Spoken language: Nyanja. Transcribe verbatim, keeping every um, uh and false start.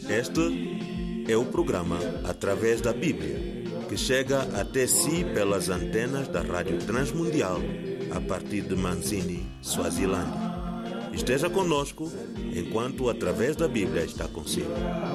Este é o programa Através da Bíblia, que chega até si pelas antenas da Rádio Transmundial, a partir de Manzini, Suazilândia. Esteja conosco enquanto Através da Bíblia está consigo.